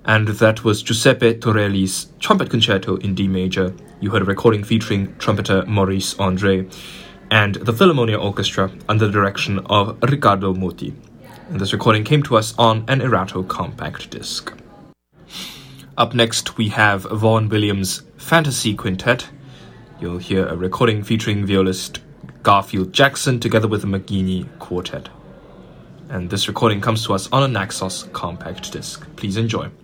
And that was Giuseppe Torelli's Trumpet Concerto in D major. You heard a recording featuring trumpeter Maurice Andre and the Philharmonia Orchestra under the direction of Riccardo Muti. And this recording came to us on an Erato compact disc. Up next, we have Vaughan Williams' Fantasy Quintet. You'll hear a recording featuring violist Garfield Jackson together with the McGuiney Quartet. And this recording comes to us on a Naxos compact disc. Please enjoy.